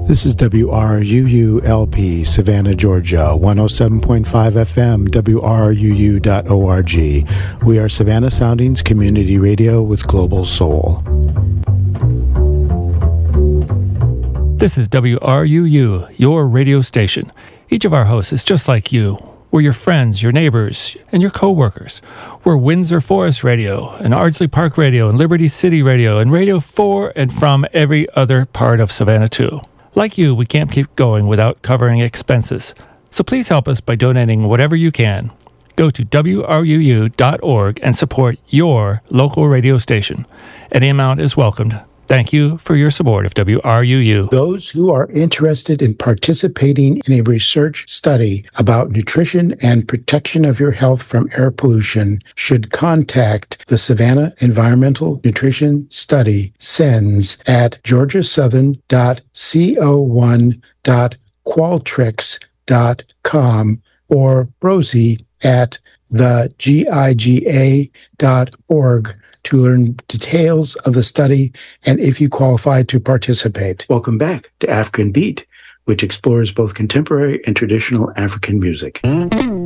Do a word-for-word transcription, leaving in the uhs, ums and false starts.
This is W R U U L P, Savannah, Georgia, one oh seven point five F M, W R U U dot org. We are Savannah Soundings Community Radio with Global Soul. This is W R U U, your radio station. Each of our hosts is just like you. We're your friends, your neighbors, and your co-workers. We're Windsor Forest Radio, and Ardsley Park Radio, and Liberty City Radio, and radio for and from every other part of Savannah, too. Like you, we can't keep going without covering expenses. So please help us by donating whatever you can. Go to W R U U dot org and support your local radio station. Any amount is welcomed. Thank you for your support of W R U U. Those who are interested in participating in a research study about nutrition and protection of your health from air pollution should contact the Savannah Environmental Nutrition Study, S E N S, at georgia southern dot co one dot qualtrics dot com or Rosie at the giga dot org to learn details of the study and if you qualify to participate. Welcome back to African Beat, which explores both contemporary and traditional African music.